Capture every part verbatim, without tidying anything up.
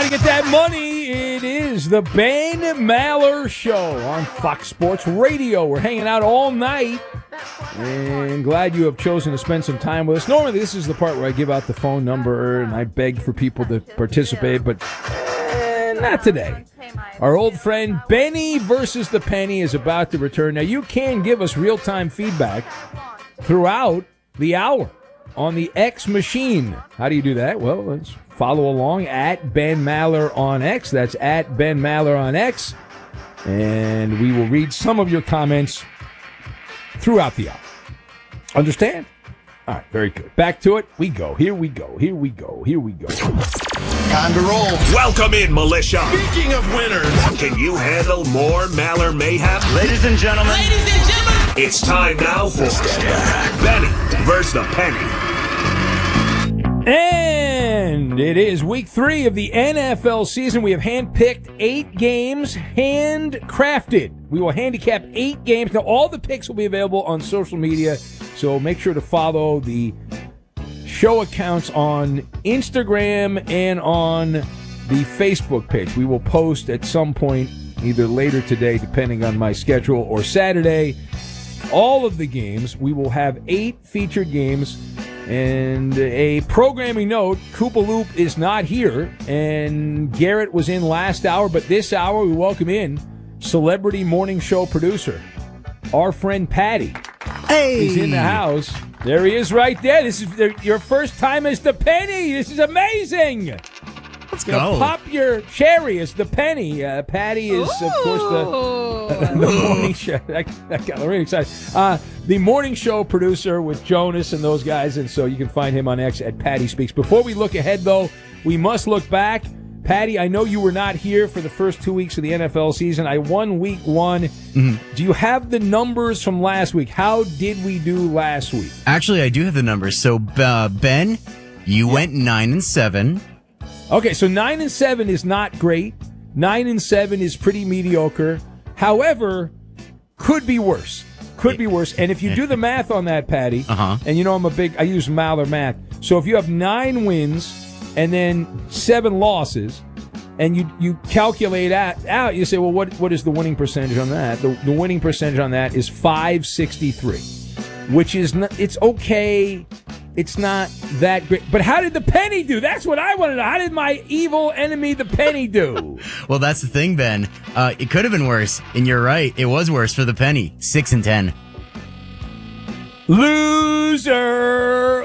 Got to get that money. It is the Ben Maller Show on Fox Sports Radio. We're hanging out all night, and glad you have chosen to spend some time with us. Normally, this is the part where I give out the phone number, and I beg for people to participate, but eh, not today. Our old friend Benny versus the Penny is about to return. Now, you can give us real-time feedback throughout the hour on the X machine. How do you do that? Well, let's follow along at Ben Maller on X. That's at Ben Maller on X. And we will read some of your comments throughout the hour. Understand? All right, very good. Back to it. We go. Here we go. Here we go. Here we go. Time to roll. Welcome in, militia. Speaking of winners, Can you handle more Maller mayhem? ladies and gentlemen, Ladies and gentlemen, It's time now for Benny versus the Penny. And it is week three of the N F L season. We have handpicked eight games, handcrafted. We will handicap eight games. Now, all the picks will be available on social media, so make sure to follow the show accounts on Instagram and on the Facebook page. We will post at some point, either later today, depending on my schedule, or Saturday, all of the games. We will have eight featured games. And a programming note, Koopa Loop is not here, and Garrett was in last hour, but this hour we welcome in celebrity morning show producer, our friend Patty. Hey! He's in the house. There he is right there. This is your first time as the Penny. This is amazing. Let's You know, go. pop your cherry as the Penny. Uh, Patty is, of course, the, the morning show. That, that got me really excited. Uh, the morning show producer with Jonas and those guys, and so you can find him on X at Patty Speaks. Before we look ahead, though, we must look back. Patty, I know you were not here for the first two weeks of the N F L season. I won week one. Mm-hmm. Do you have the numbers from last week? How did we do last week? Actually, I do have the numbers. So, uh, Ben, you yeah. went nine and seven. Okay, so nine and seven is not great. Nine and seven is pretty mediocre. However, could be worse. Could be worse. And if you do the math on that, Patty, uh-huh. and you know I'm a big, I use Maller math. So if you have nine wins and then seven losses, and you you calculate out, out you say, well, what what is the winning percentage on that? The, the winning percentage on that is five sixty-three, which is not, it's okay. It's not that great. But how did the Penny do? That's what I want to know. How did my evil enemy, the Penny, do? Well, that's the thing, Ben. Uh, it could have been worse. And you're right. It was worse for the Penny. Six and ten. Loser.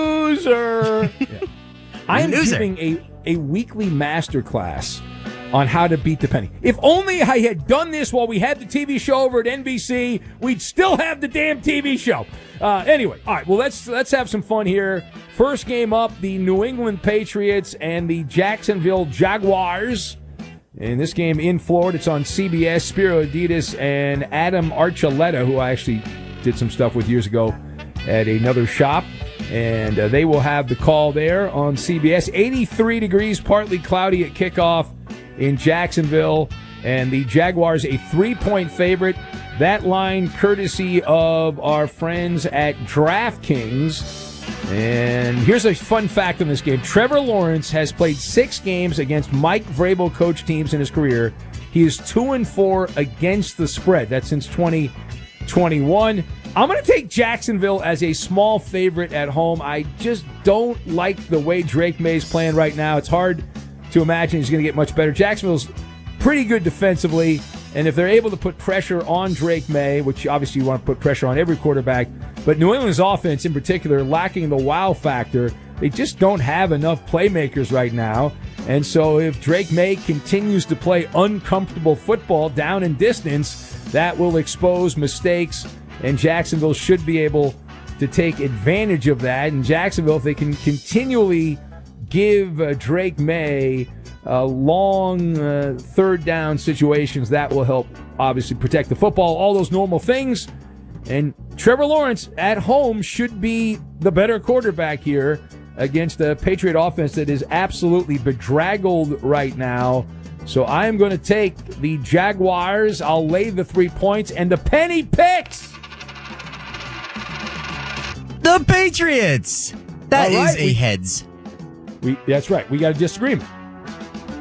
Loser. Yeah. I am Loser. giving a, a weekly masterclass on how to beat the Penny. If only I had done this while we had the T V show over at N B C, we'd still have the damn T V show. Uh, anyway, all right, well, let's let's have some fun here. First game up, the New England Patriots and the Jacksonville Jaguars. In this game in Florida, it's on C B S. Spiro Adidas and Adam Archuleta, who I actually did some stuff with years ago at another shop. And uh, they will have the call there on C B S. eighty-three degrees, partly cloudy at kickoff in Jacksonville. And the Jaguars, a three-point favorite. That line courtesy of our friends at DraftKings. And here's a fun fact on this game. Trevor Lawrence has played six games against Mike Vrabel coach teams in his career. He is two and four against the spread. That's since twenty twenty-one. I'm going to take Jacksonville as a small favorite at home. I just don't like the way Drake May's playing right now. It's hard to imagine he's going to get much better. Jacksonville's pretty good defensively, and if they're able to put pressure on Drake May, which obviously you want to put pressure on every quarterback, but New England's offense in particular lacking the wow factor, they just don't have enough playmakers right now. And so if Drake May continues to play uncomfortable football down in distance, that will expose mistakes, and Jacksonville should be able to take advantage of that. And Jacksonville, if they can continually give uh, Drake May uh, long uh, third down situations, that will help obviously protect the football, all those normal things. And Trevor Lawrence at home should be the better quarterback here against a Patriot offense that is absolutely bedraggled right now. So I am going to take the Jaguars. I'll lay the three points, and the Penny picks the Patriots. That All right, is a we, heads. We, that's right. We got a disagreement.